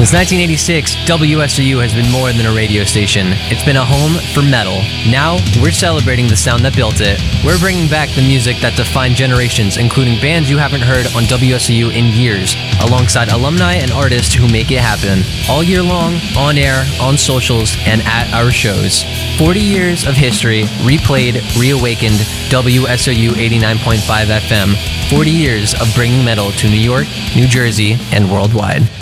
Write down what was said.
Since 1986, WSOU has been more than a radio station. It's been a home for metal. Now, we're celebrating the sound that built it. We're bringing back the music that defined generations, including bands you haven't heard on WSOU in years, alongside alumni and artists who make it happen. All year long, on air, on socials, and at our shows. 40 years of history, replayed, reawakened, WSOU 89.5 FM. 40 years of bringing metal to New York, New Jersey, and worldwide.